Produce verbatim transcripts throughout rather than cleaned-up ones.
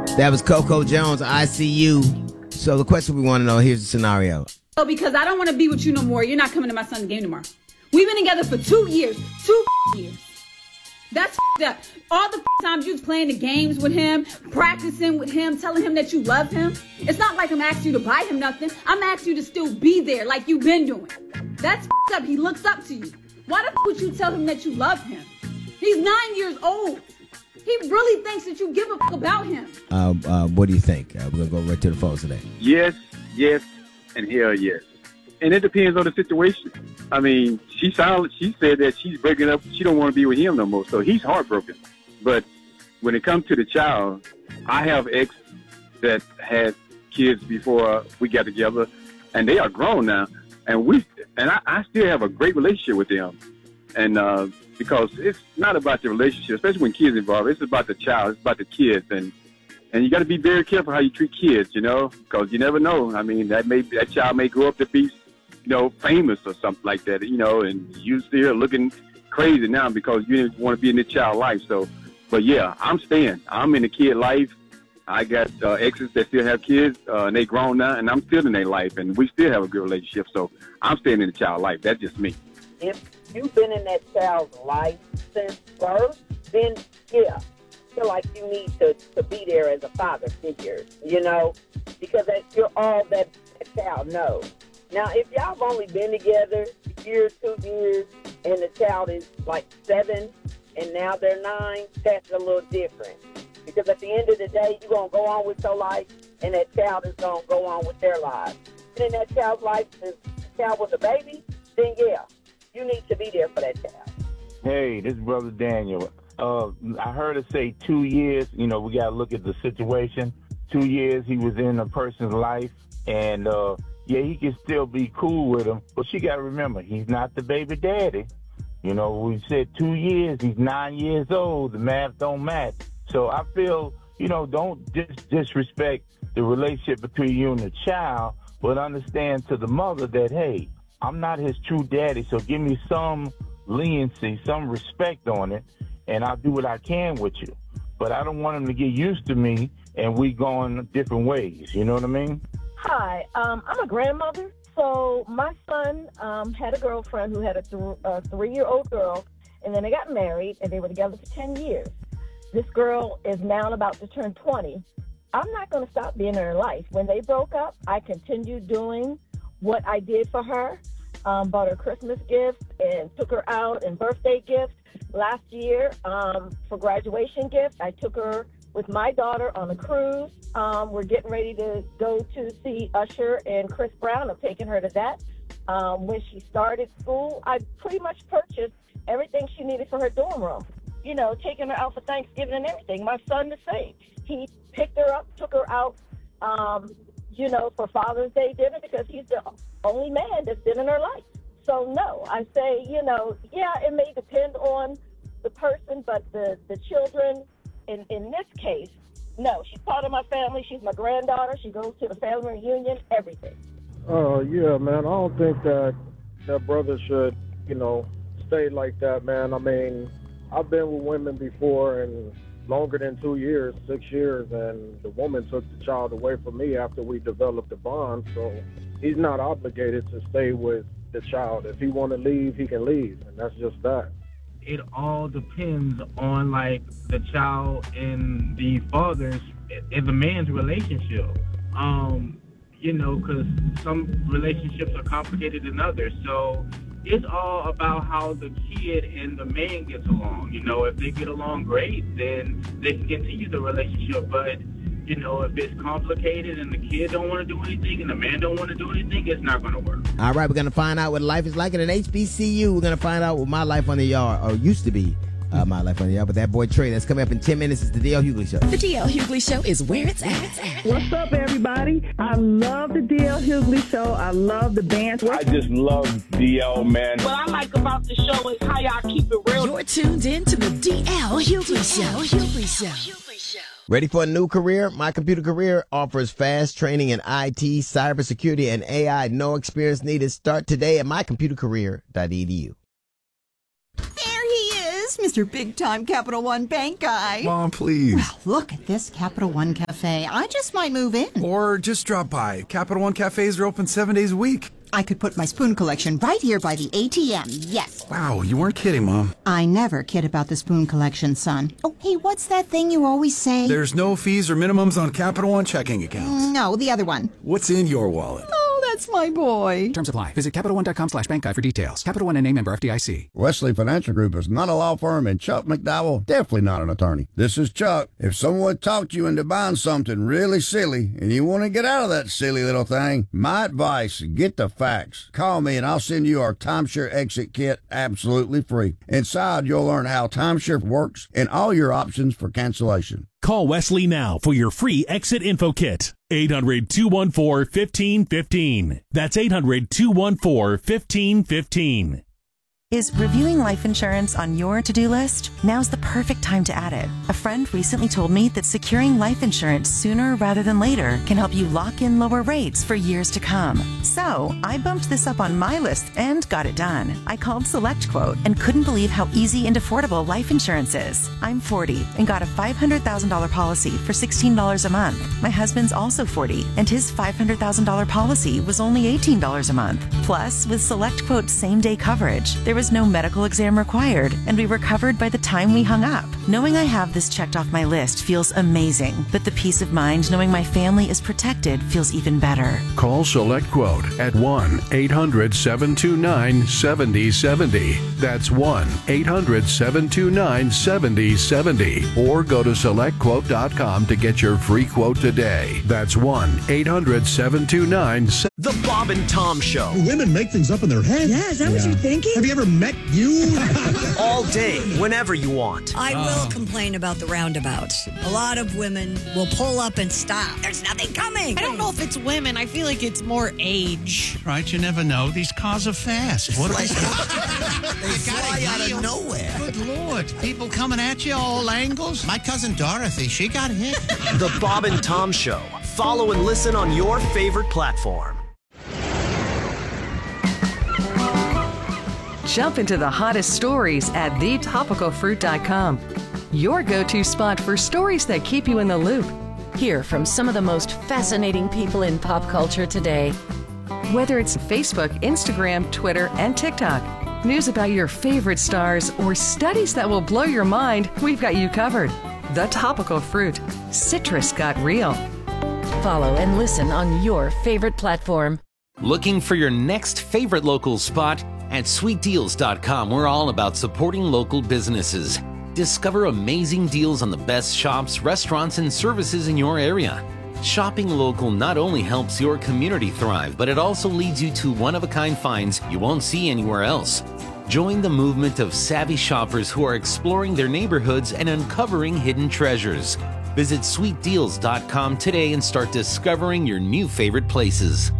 That was Coco Jones, I See You. So the question we want to know, here's the scenario. Oh, because I don't want to be with you no more. You're not coming to my son's game tomorrow. We've been together for two years. Two years. That's up. All the times you was playing the games with him, practicing with him, telling him that you love him. It's not like I'm asking you to buy him nothing. I'm asking you to still be there like you've been doing. That's up. He looks up to you. Why the f- would you tell him that you love him? He's nine years old. He really thinks that you give a f- about him. Uh, uh, what do you think? Uh, we're going to go right to the phones today. Yes, yes, and hell yes. And it depends on the situation. I mean, she sounded, she said that she's breaking up. She don't want to be with him no more. So he's heartbroken. But when it comes to the child, I have ex that had kids before we got together, and they are grown now. And we, and I, I still have a great relationship with them. And uh, because it's not about the relationship, especially when kids involved. It's about the child. It's about the kids. And and you got to be very careful how you treat kids, you know, because you never know. I mean, that may that child may grow up to be, you know, famous or something like that, you know, and you still looking crazy now because you didn't want to be in the child life. So, but yeah, I'm staying. I'm in the kid life. I got uh, exes that still have kids, uh, and they grown now, and I'm still in their life, and we still have a good relationship. So I'm staying in the child life. That's just me. If you've been in that child's life since birth, then yeah, I feel like you need to, to be there as a father figure, you know, because that, you're all that that child knows. Now, if y'all have only been together a year, two years, and the child is like seven, and now they're nine, that's a little different. Because at the end of the day, you're going to go on with your life, and that child is going to go on with their lives. And in that child's life, if the child was a baby, then yeah, you need to be there for that child. Hey, this is Brother Daniel. Uh, I heard her say two years. You know, we got to look at the situation. Two years he was in a person's life, and uh, yeah, he can still be cool with him. But she got to remember, he's not the baby daddy. You know, we said two years. He's nine years old. The math don't match. So I feel, you know, don't dis- disrespect the relationship between you and the child, but understand to the mother that, hey, I'm not his true daddy, so give me some leniency, some respect on it, and I'll do what I can with you. But I don't want him to get used to me and we going different ways. You know what I mean? Hi, um, I'm a grandmother. So my son um, had a girlfriend who had a, th- a three-year-old girl, and then they got married, and they were together for ten years. This girl is now about to turn twenty. I'm not going to stop being in her life. When they broke up, I continued doing what I did for her, um, bought her Christmas gifts and took her out and birthday gifts. Last year, um, for graduation gift, I took her with my daughter on a cruise. Um, we're getting ready to go to see Usher and Chris Brown. I'm taking her to that. Um, when she started school, I pretty much purchased everything she needed for her dorm room. You know, taking her out for Thanksgiving and everything. My son the same. He picked her up, took her out, um, you know, for Father's Day dinner because he's the only man that's been in her life. So, no, I say, you know, yeah, it may depend on the person, but the, the children, in, in this case, no, she's part of my family. She's my granddaughter. She goes to the family reunion, everything. Oh, uh, yeah, man. I don't think that that brother should, you know, stay like that, man. I mean, I've been with women before and longer than two years, six years, and the woman took the child away from me after we developed a bond. So he's not obligated to stay with the child. If he want to leave, he can leave, and that's just that. It all depends on, like, the child and the father's and the man's relationship. Um, you know, because some relationships are complicated than others. So it's all about how the kid and the man gets along. You know, if they get along great, then they can continue the relationship. But, you know, if it's complicated and the kid don't want to do anything and the man don't want to do anything, it's not going to work. All right, we're going to find out what life is like at an H B C U. We're going to find out what my life on the yard, or used to be uh, my life on the yard. But that boy Trey, that's coming up in ten minutes. It's the D L Hughley Show. The D L Hughley Show is where it's at. What's up, everybody? I love the D L Hughley Show. I love the bands. I just love D L, man. What I like about the show is how y'all keep it real. You're tuned in to the D L Hughley Show. Hughley Show. Ready for a new career? My Computer Career offers fast training in I T, cybersecurity, and A I. No experience needed. Start today at my computer career dot e d u. There he is, Mister Big Time Capital One Bank guy. Mom, please. Well, look at this Capital One Cafe. cafe. I just might move in. Or just drop by. Capital One cafes are open seven days a week. I could put my spoon collection right here by the A T M. Yes. Wow, you weren't kidding, Mom. I never kid about the spoon collection, son. Oh, hey, what's that thing you always say? There's no fees or minimums on Capital One checking accounts. No, the other one. What's in your wallet? Oh, that's my boy. Terms apply. Visit CapitalOne.com slash bank guide for details. Capital One and A member F D I C. Wesley Financial Group is not a law firm, and Chuck McDowell definitely not an attorney. This is Chuck. If someone talked you into buying something really silly and you want to get out of that silly little thing, my advice, get the facts. Call me and I'll send you our timeshare exit kit absolutely free. Inside, you'll learn how timeshare works and all your options for cancellation. Call Wesley now for your free exit info kit. eight hundred, two one four, one five one five. That's eight hundred, two one four, one five one five. Is reviewing life insurance on your to-do list? Now's the perfect time to add it. A friend recently told me that securing life insurance sooner rather than later can help you lock in lower rates for years to come. So I bumped this up on my list and got it done. I called SelectQuote and couldn't believe how easy and affordable life insurance is. I'm forty and got a five hundred thousand dollars policy for sixteen dollars a month. My husband's also forty and his five hundred thousand dollars policy was only eighteen dollars a month. Plus, with SelectQuote's same-day coverage, there was no medical exam required, and we were covered by the time we hung up. Knowing I have this checked off my list feels amazing, but the peace of mind knowing my family is protected feels even better. Call SelectQuote at one eight hundred, seven two nine, seven zero seven zero. That's one eight hundred, seven two nine, seven zero seven zero. Or go to select quote dot com to get your free quote today. That's one eight hundred, seven two nine, seven zero seven zero. The Bob and Tom Show. Women make things up in their head. Yeah, is that yeah. what you're thinking? Have you ever met you? All day, whenever you want. I will uh. complain about the roundabouts. A lot of women will pull up and stop. There's nothing coming. I don't know if it's women. I feel like it's more age. Right, you never know. These cars are fast. What are they? They fly out of nowhere. Good Lord. People coming at you all angles. My cousin Dorothy, she got hit. The Bob and Tom Show. Follow and listen on your favorite platform. Jump into the hottest stories at the topical fruit dot com. Your go-to spot for stories that keep you in the loop. Hear from some of the most fascinating people in pop culture today. Whether it's Facebook, Instagram, Twitter, and TikTok, news about your favorite stars, or studies that will blow your mind, we've got you covered. The Topical Fruit. Citrus got real. Follow and listen on your favorite platform. Looking for your next favorite local spot? At sweet deals dot com, we're all about supporting local businesses. Discover amazing deals on the best shops, restaurants, and services in your area. Shopping local not only helps your community thrive, but it also leads you to one-of-a-kind finds you won't see anywhere else. Join the movement of savvy shoppers who are exploring their neighborhoods and uncovering hidden treasures. Visit sweet deals dot com today and start discovering your new favorite places.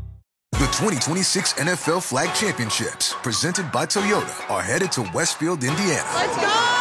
The twenty twenty-six N F L Flag Championships, presented by Toyota, are headed to Westfield, Indiana. Let's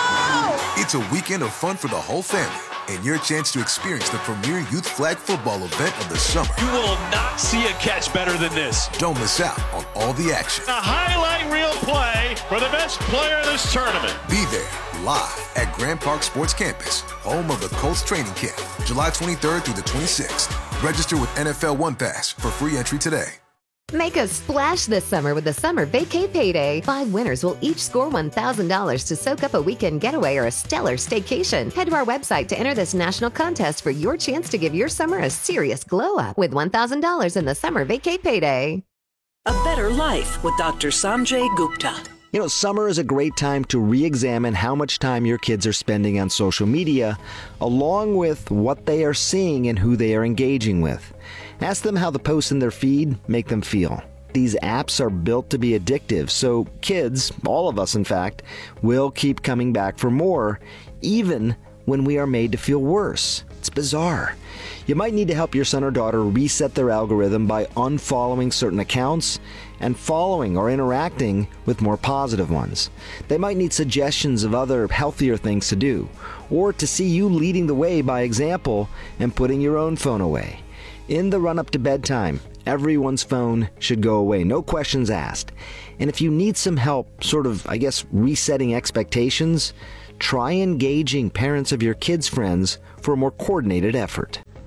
go! It's a weekend of fun for the whole family and your chance to experience the premier youth flag football event of the summer. You will not see a catch better than this. Don't miss out on all the action. A highlight reel play for the best player of this tournament. Be there live at Grand Park Sports Campus, home of the Colts training camp, July twenty-third through the twenty-sixth. Register with N F L One Pass for free entry today. Make a splash this summer with the Summer Vacay Payday. Five winners will each score one thousand dollars to soak up a weekend getaway or a stellar staycation. Head to our website to enter this national contest for your chance to give your summer a serious glow-up with one thousand dollars in the Summer Vacay Payday. A better life with Doctor Sanjay Gupta. You know, summer is a great time to re-examine how much time your kids are spending on social media, along with what they are seeing and who they are engaging with. Ask them how the posts in their feed make them feel. These apps are built to be addictive, so kids, all of us in fact, will keep coming back for more, even when we are made to feel worse. It's bizarre. You might need to help your son or daughter reset their algorithm by unfollowing certain accounts and following or interacting with more positive ones. They might need suggestions of other healthier things to do, or to see you leading the way by example and putting your own phone away. In the run-up to bedtime, everyone's phone should go away, no questions asked. And if you need some help, sort of, I guess, resetting expectations, try engaging parents of your kids' friends for a more coordinated effort.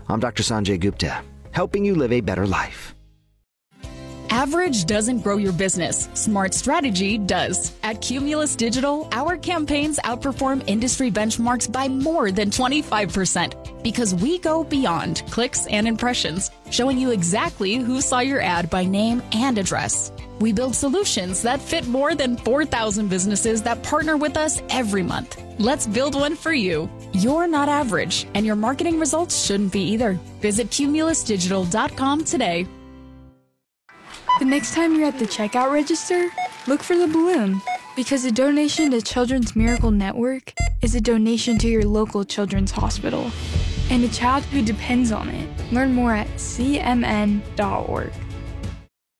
I'm Doctor Sanjay Gupta, helping you live a better life. Average doesn't grow your business. Smart strategy does. At Cumulus Digital, our campaigns outperform industry benchmarks by more than twenty-five percent because we go beyond clicks and impressions, showing you exactly who saw your ad by name and address. We build solutions that fit more than four thousand businesses that partner with us every month. Let's build one for you. You're not average, and your marketing results shouldn't be either. Visit cumulus digital dot com today. The next time you're at the checkout register, look for the balloon, because a donation to Children's Miracle Network is a donation to your local children's hospital and a child who depends on it. Learn more at c m n dot org.